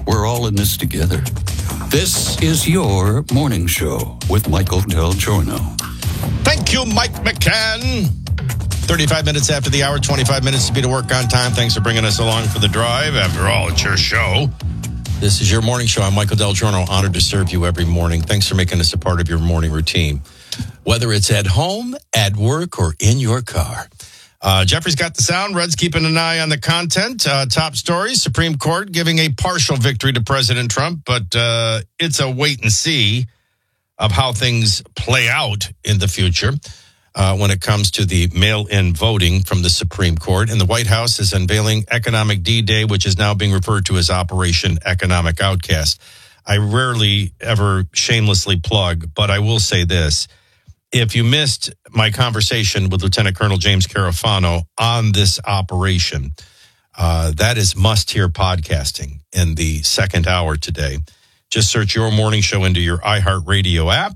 We're all in this together. This is your morning show with Michael Del Giorno. Thank you, Mike McCann. 35 minutes after the hour, 25 minutes to be to work on time. Thanks for bringing us along for the drive. After all, it's your show. This is your morning show. I'm Michael Del Giorno, honored to serve you every morning. Thanks for making us a part of your morning routine, whether it's at home, at work, or in your car. Jeffrey's got the sound. Red's keeping an eye on the content. Top stories, Supreme Court giving a partial victory to President Trump, but it's a wait and see of how things play out in the future when it comes to the mail-in voting from the Supreme Court. And the White House is unveiling Economic D-Day, which is now being referred to as Operation Economic Outcast. I rarely ever shamelessly plug, but I will say this. If you missed my conversation with Lieutenant Colonel James Carafano on this operation, that is must-hear podcasting in the second hour today. Just search Your Morning Show into your iHeartRadio app.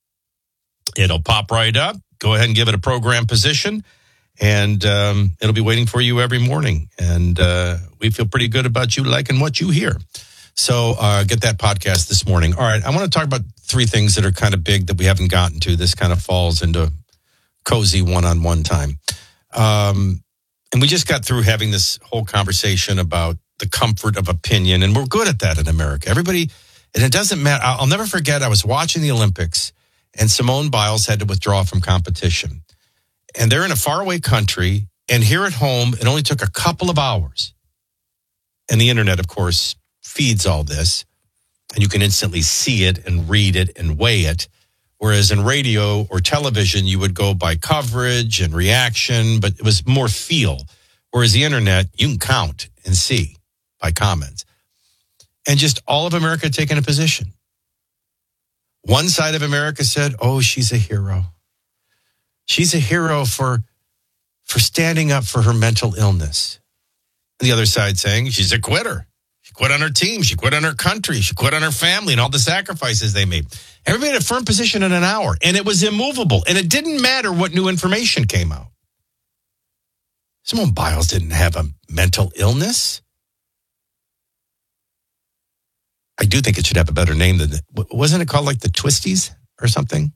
It'll pop right up. Go ahead and give it a program position, and it'll be waiting for you every morning. And we feel pretty good about you liking what you hear. So get that podcast this morning. All right, I want to talk about three things that are kind of big that we haven't gotten to. This kind of falls into cozy one-on-one time. And we just got through having this whole conversation about the comfort of opinion, and we're good at that in America. Everybody, and it doesn't matter. I'll never forget, I was watching the Olympics, and Simone Biles had to withdraw from competition. And they're in a faraway country, and here at home, it only took a couple of hours. And the internet, of course, feeds all this, and you can instantly see it and read it and weigh it. Whereas in radio or television, you would go by coverage and reaction, but it was more feel. Whereas the internet, you can count and see by comments. And just all of America taking a position. One side of America said, oh, she's a hero. She's a hero for standing up for her mental illness. And the other side saying she's a quitter. She quit on her team. She quit on her country. She quit on her family and all the sacrifices they made. Everybody had a firm position in an hour, and it was immovable. And it didn't matter what new information came out. Simone Biles didn't have a mental illness. I do think it should have a better name than it. Wasn't it called like the Twisties or something?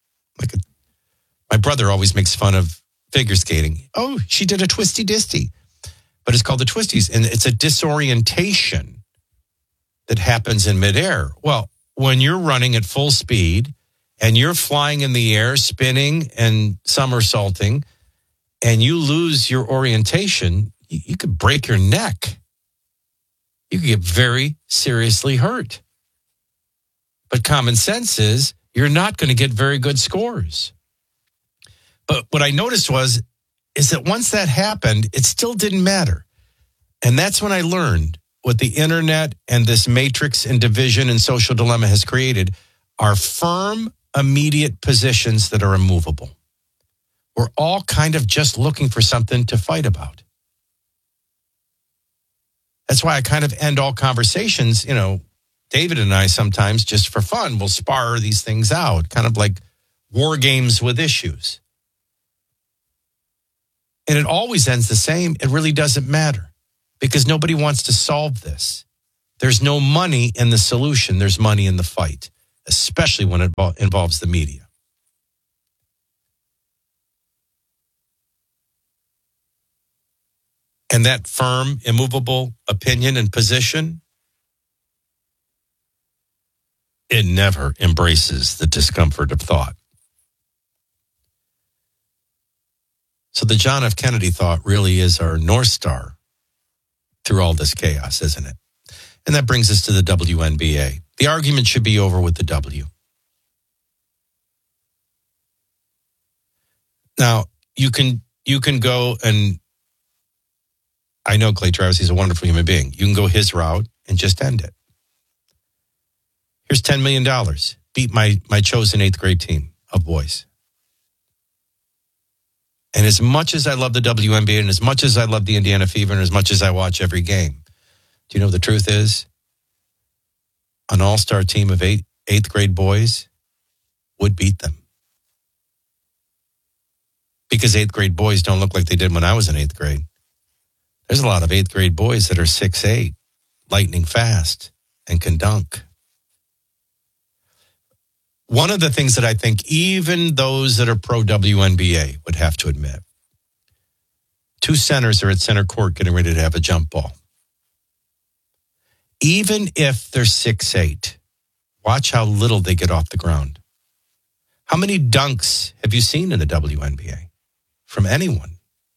My brother always makes fun of figure skating. Oh, she did a twisty disty. But it's called the Twisties, and it's a disorientation that happens in midair. Well, when you're running at full speed and you're flying in the air, spinning and somersaulting, and you lose your orientation, you could break your neck. You could get very seriously hurt. But common sense is you're not going to get very good scores. But what I noticed is that once that happened, it still didn't matter. And that's when I learned what the internet and this matrix and division and social dilemma has created are firm, immediate positions that are immovable. We're all kind of just looking for something to fight about. That's why I kind of end all conversations, David and I sometimes just for fun will spar these things out, kind of like war games with issues. And it always ends the same. It really doesn't matter because nobody wants to solve this. There's no money in the solution. There's money in the fight, especially when it involves the media. And that firm, immovable opinion and position, it never embraces the discomfort of thought. So the John F. Kennedy thought really is our North Star through all this chaos, isn't it? And that brings us to the WNBA. The argument should be over with the W. Now, you can go and I know Clay Travis, he's a wonderful human being. You can go his route and just end it. Here's $10 million. Beat my chosen 8th grade team of boys. And as much as I love the WNBA and as much as I love the Indiana Fever and as much as I watch every game, do you know the truth is? An all-star team of 8th grade boys would beat them. Because 8th grade boys don't look like they did when I was in 8th grade. There's a lot of 8th grade boys that are 6'8", lightning fast, and can dunk. One of the things that I think even those that are pro-WNBA would have to admit, two centers are at center court getting ready to have a jump ball. Even if they're 6'8", watch how little they get off the ground. How many dunks have you seen in the WNBA from anyone?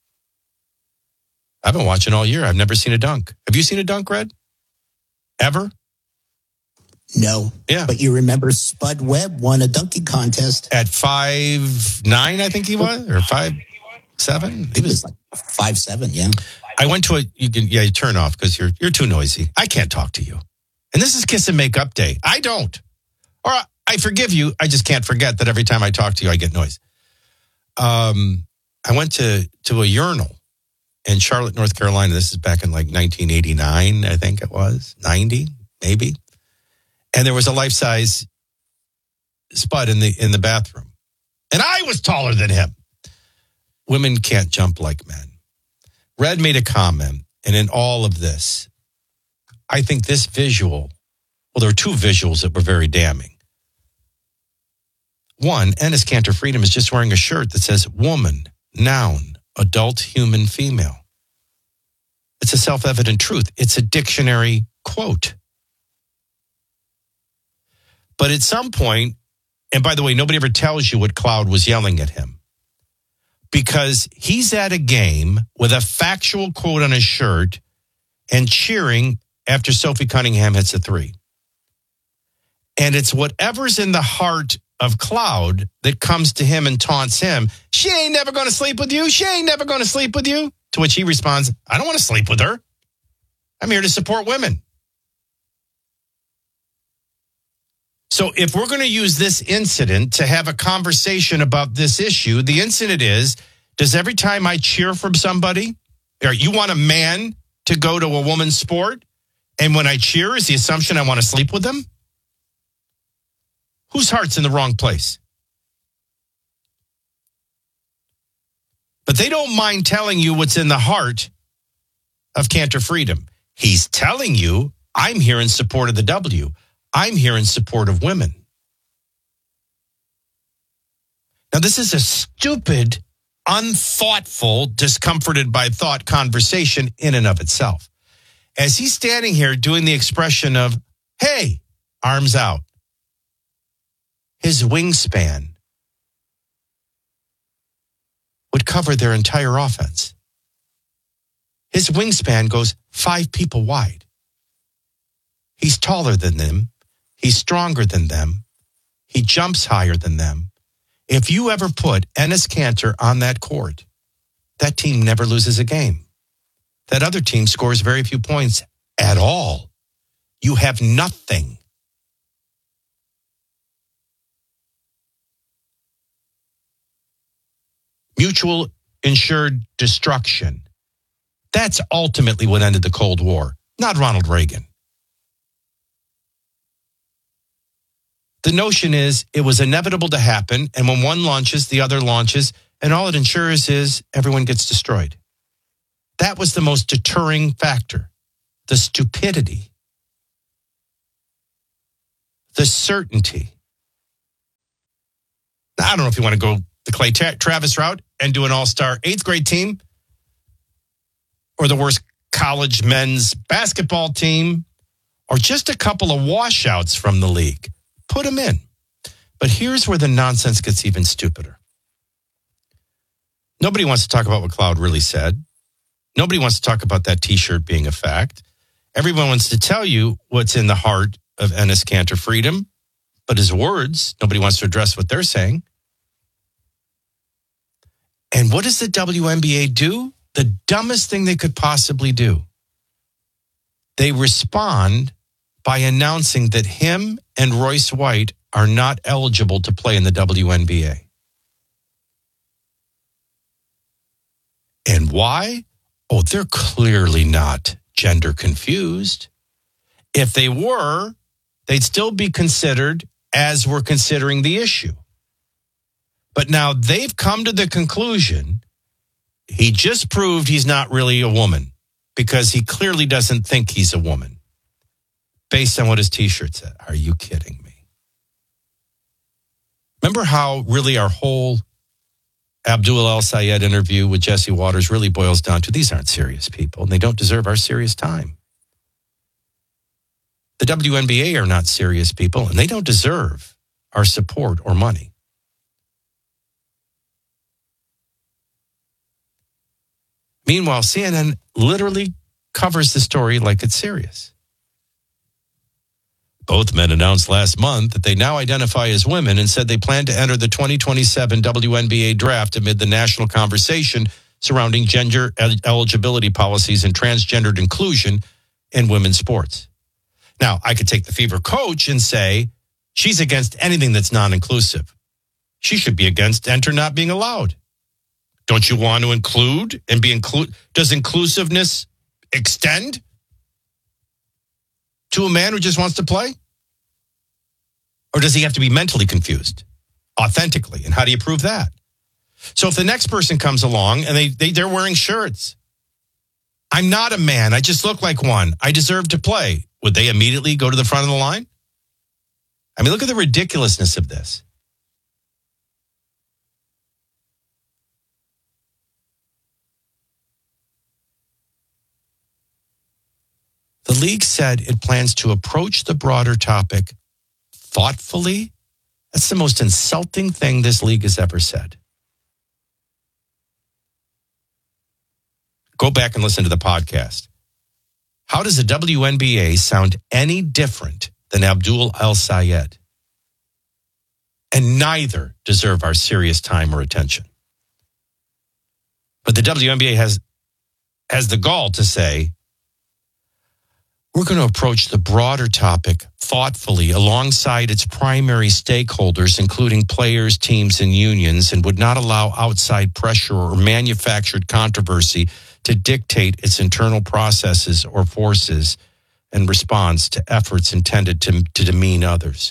I've been watching all year. I've never seen a dunk. Have you seen a dunk, Red? Ever? No. Yeah. But you remember Spud Webb won a dunking contest. At 5'9", I think he was, or 5'7". He was like 5'7", yeah. I went to you turn off because you're too noisy. I can't talk to you. And this is Kiss and Make Up Day. I don't. Or I forgive you. I just can't forget that every time I talk to you, I get noise. I went to a urinal in Charlotte, North Carolina. This is back in like 1989, I think it was. 90, maybe. And there was a life-size Spud in the bathroom. And I was taller than him. Women can't jump like men. Red made a comment, and in all of this, I think this visual, well, there were two visuals that were very damning. One, Enes Kanter Freedom is just wearing a shirt that says woman, noun, adult, human, female. It's a self-evident truth. It's a dictionary quote. But at some point, and by the way, nobody ever tells you what Cloud was yelling at him. Because he's at a game with a factual quote on his shirt and cheering after Sophie Cunningham hits a three. And it's whatever's in the heart of Cloud that comes to him and taunts him. She ain't never going to sleep with you. She ain't never going to sleep with you. To which he responds, I don't want to sleep with her. I'm here to support women. So if we're going to use this incident to have a conversation about this issue, the incident is, does every time I cheer for somebody, or you want a man to go to a woman's sport, and when I cheer, is the assumption I want to sleep with them? Whose heart's in the wrong place? But they don't mind telling you what's in the heart of Kanter Freedom. He's telling you, I'm here in support of the W. I'm here in support of women. Now, this is a stupid, unthoughtful, discomforted by thought conversation in and of itself. As he's standing here doing the expression of, hey, arms out, his wingspan would cover their entire offense. His wingspan goes 5 people wide. He's taller than them. He's stronger than them. He jumps higher than them. If you ever put Enes Kanter on that court, that team never loses a game. That other team scores very few points at all. You have nothing. Mutual insured destruction. That's ultimately what ended the Cold War, not Ronald Reagan. The notion is it was inevitable to happen, and when one launches, the other launches, and all it ensures is everyone gets destroyed. That was the most deterring factor. The stupidity. The certainty. Now, I don't know if you want to go the Clay Travis route and do an all-star 8th grade team, or the worst college men's basketball team, or just a couple of washouts from the league. Put them in. But here's where the nonsense gets even stupider. Nobody wants to talk about what Cloud really said. Nobody wants to talk about that T-shirt being a fact. Everyone wants to tell you what's in the heart of Enes Kanter Freedom, but his words, nobody wants to address what they're saying. And what does the WNBA do? The dumbest thing they could possibly do. They respond by announcing that him and Royce White are not eligible to play in the WNBA. And why? Oh, they're clearly not gender confused. If they were, they'd still be considered as we're considering the issue. But now they've come to the conclusion he just proved he's not really a woman because he clearly doesn't think he's a woman. based on what his T-shirt said. Are you kidding me? Remember how really our whole Abdul El-Sayed interview with Jesse Waters really boils down to these aren't serious people, and they don't deserve our serious time. The WNBA are not serious people, and they don't deserve our support or money. Meanwhile, CNN literally covers the story like it's serious. Both men announced last month that they now identify as women and said they plan to enter the 2027 WNBA draft amid the national conversation surrounding gender eligibility policies and transgendered inclusion in women's sports. Now, I could take the Fever coach and say she's against anything that's non-inclusive. She should be against enter not being allowed. Don't you want to include and be include? Does inclusiveness extend to a man who just wants to play? Or does he have to be mentally confused, authentically? And how do you prove that? So if the next person comes along and they're wearing shirts, I'm not a man, I just look like one, I deserve to play, would they immediately go to the front of the line? I mean, look at the ridiculousness of this. The league said it plans to approach the broader topic thoughtfully. That's the most insulting thing this league has ever said. Go back and listen to the podcast. How does the WNBA sound any different than Abdul El-Sayed? And neither deserve our serious time or attention. But the WNBA has the gall to say, we're going to approach the broader topic thoughtfully alongside its primary stakeholders, including players, teams, and unions, and would not allow outside pressure or manufactured controversy to dictate its internal processes or forces in response to efforts intended to demean others.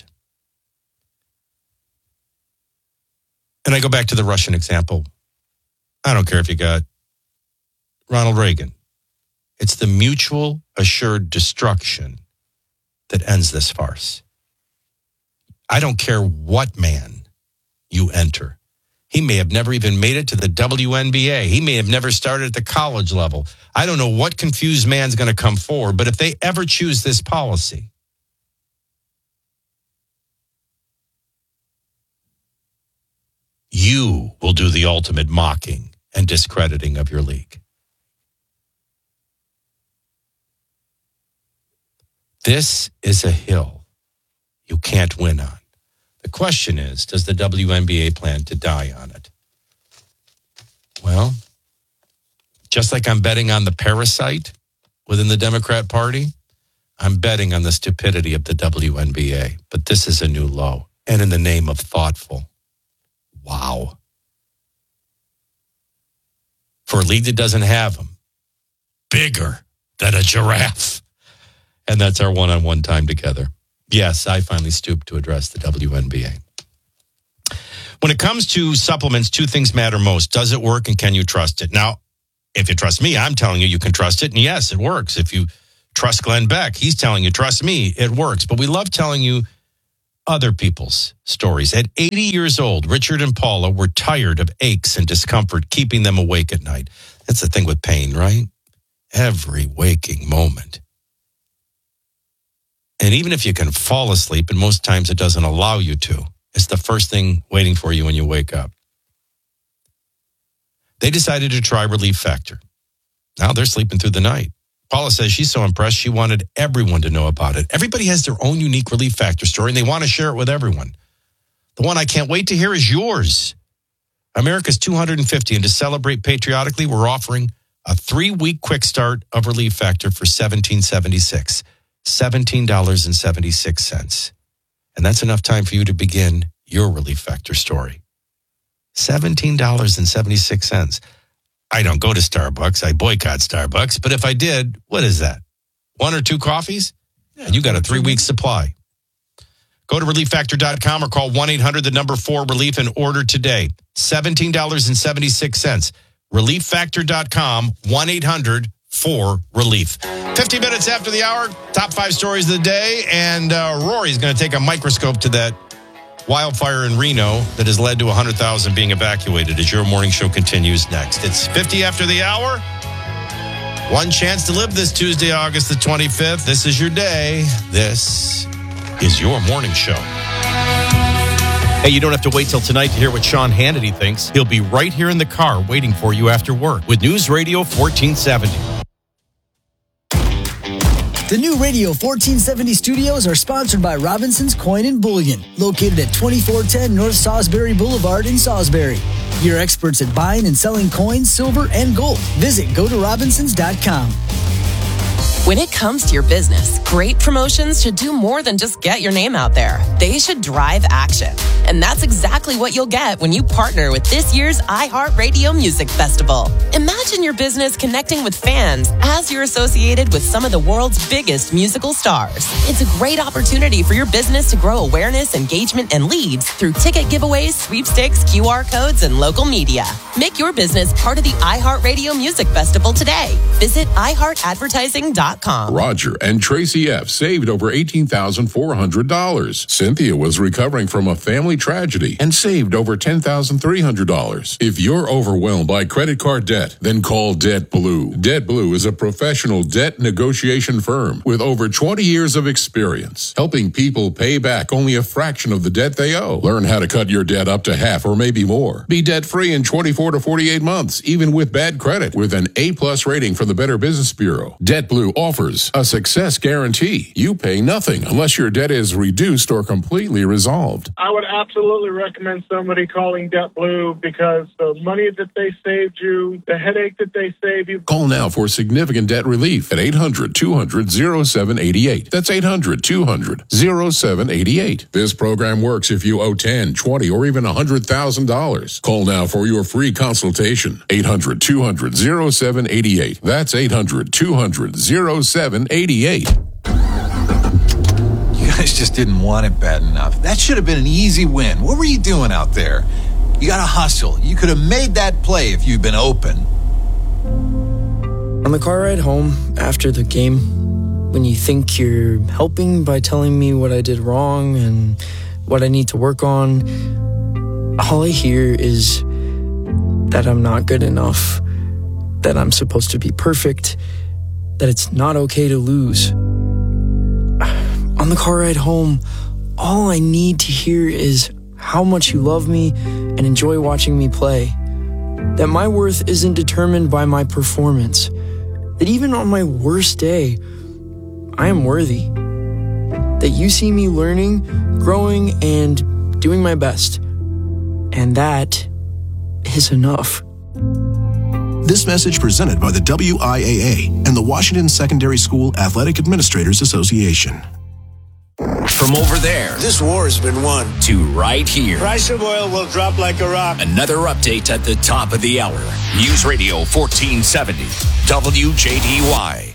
And I go back to the Russian example. I don't care if you got Ronald Reagan. It's the mutual assured destruction that ends this farce. I don't care what man you enter. He may have never even made it to the WNBA. He may have never started at the college level. I don't know what confused man's going to come forward, but if they ever choose this policy, you will do the ultimate mocking and discrediting of your league. This is a hill you can't win on. The question is, does the WNBA plan to die on it? Well, just like I'm betting on the parasite within the Democrat Party, I'm betting on the stupidity of the WNBA. But this is a new low. And in the name of thoughtful. Wow. For a league that doesn't have them, bigger than a giraffe. And that's our one-on-one time together. Yes, I finally stooped to address the WNBA. When it comes to supplements, two things matter most. Does it work and can you trust it? Now, if you trust me, I'm telling you can trust it. And yes, it works. If you trust Glenn Beck, he's telling you, trust me, it works. But we love telling you other people's stories. At 80 years old, Richard and Paula were tired of aches and discomfort, keeping them awake at night. That's the thing with pain, right? Every waking moment. And even if you can fall asleep, and most times it doesn't allow you to, it's the first thing waiting for you when you wake up. They decided to try Relief Factor. Now they're sleeping through the night. Paula says she's so impressed she wanted everyone to know about it. Everybody has their own unique Relief Factor story, and they want to share it with everyone. The one I can't wait to hear is yours. America's 250, and to celebrate patriotically, we're offering a 3-week quick start of Relief Factor for $17.76. $17.76. And that's enough time for you to begin your Relief Factor story. $17.76. I don't go to Starbucks. I boycott Starbucks. But if I did, what is that? 1 or 2 coffees? Yeah, and you got a 3-week supply. Go to ReliefFactor.com or call 1-800-4-RELIEF and order today. $17.76. ReliefFactor.com, 1-800-4-RELIEF. 50 minutes after the hour, top 5 stories of the day. And Rory's going to take a microscope to that wildfire in Reno that has led to 100,000 being evacuated as your morning show continues next. It's 50 after the hour. One chance to live this Tuesday, August the 25th. This is your day. This is your morning show. Hey, you don't have to wait till tonight to hear what Sean Hannity thinks. He'll be right here in the car waiting for you after work with News Radio 1470. The new Radio 1470 studios are sponsored by Robinson's Coin and Bullion, located at 2410 North Salisbury Boulevard in Salisbury. Your experts at buying and selling coins, silver, and gold. Visit GoToRobinsons.com. When it comes to your business, great promotions should do more than just get your name out there. They should drive action. And that's exactly what you'll get when you partner with this year's iHeartRadio Music Festival. Imagine your business connecting with fans as you're associated with some of the world's biggest musical stars. It's a great opportunity for your business to grow awareness, engagement, and leads through ticket giveaways, sweepstakes, QR codes, and local media. Make your business part of the iHeartRadio Music Festival today. Visit iHeartAdvertising.com. Roger and Tracy F. saved over $18,400. Cynthia was recovering from a family tragedy and saved over $10,300. If you're overwhelmed by credit card debt, then call Debt Blue. Debt Blue is a professional debt negotiation firm with over 20 years of experience, helping people pay back only a fraction of the debt they owe. Learn how to cut your debt up to half or maybe more. Be debt-free in 24 to 48 months, even with bad credit, with an A+ rating from the Better Business Bureau. Debt Blue offers a success guarantee. You pay nothing unless your debt is reduced or completely resolved. I would absolutely recommend somebody calling Debt Blue because the money that they saved you, the headache that they saved you. Call now for significant debt relief at 800-200-0788. That's 800-200-0788. This program works if you owe $10, $20, or even $100,000. Call now for your free consultation. 800-200-0788. That's 800-200-0788. You guys just didn't want it bad enough. That should have been an easy win. What were you doing out there? You got to hustle. You could have made that play if you'd been open. On the car ride home after the game, when you think you're helping by telling me what I did wrong and what I need to work on, all I hear is that I'm not good enough, that I'm supposed to be perfect, that it's not okay to lose. On the car ride home, all I need to hear is how much you love me and enjoy watching me play. That my worth isn't determined by my performance. That even on my worst day, I am worthy. That you see me learning, growing, and doing my best. And that is enough. This message presented by the WIAA and the Washington Secondary School Athletic Administrators Association. From over there, this war has been won, to right here. Price of oil will drop like a rock. Another update at the top of the hour. News Radio 1470, WJDY.